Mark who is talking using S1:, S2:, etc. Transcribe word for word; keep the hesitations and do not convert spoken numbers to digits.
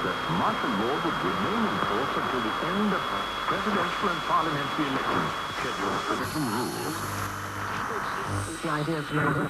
S1: that martial law would remain in force until the end of presidential and parliamentary elections scheduled for different rules.
S2: The idea of